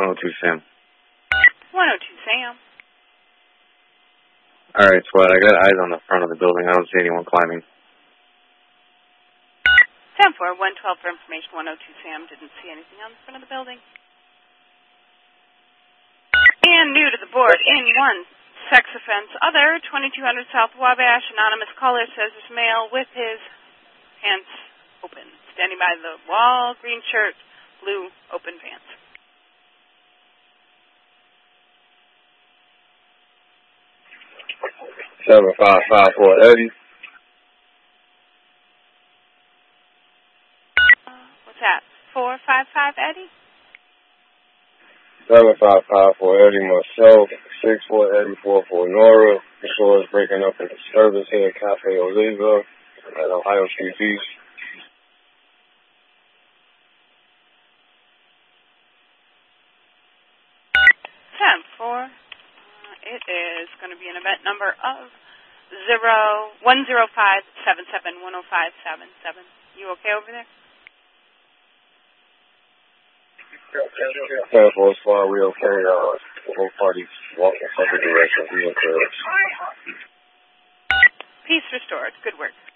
102 Sam. 102 Sam. Alright, SWAT, I got eyes on the front of the building. I don't see anyone climbing. 10-4, 112 for information. 102 Sam didn't see anything on the front of the building. And new to the board, in one, sex offense. Other, 2200 South Wabash. Anonymous caller says this male with his pants open. Standing by the wall, green shirt, blue open pants. 7554 Eddie. What's that? 455 Eddie? 7554 Eddie, myself. 64 Eddie, 44 Nora. The store is breaking up into service here at Cafe Oliva at Ohio Street Beach. It is going to be an event number of 10577-10577. You okay over there? 10-4 squad, we okay. Both parties walking separate directions. We okay. Peace restored. Good work.